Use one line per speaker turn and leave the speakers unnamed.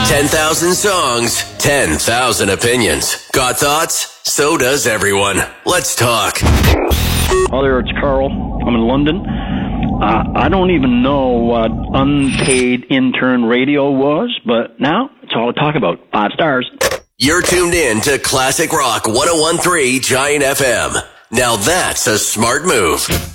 10,000 songs, 10,000 opinions. Got thoughts? So does everyone. Let's talk.
Hi there, it's Carl. I'm in London. I don't even know what unpaid intern radio was, but now it's all to talk about. 5 stars.
You're tuned in to Classic Rock 101.3 Giant FM. Now that's a smart move.